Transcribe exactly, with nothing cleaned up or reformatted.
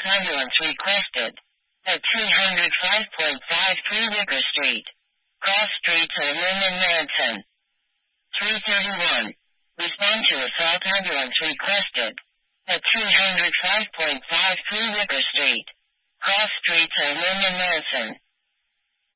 assault ambulance requested. At three oh five point five three Wicker Street. Cross Streets of Lyndon Manson. three thirty-one. Respond to assault ambulance requested. At three oh five point five three Wicker Street. Cross Streets of Lyndon Manson.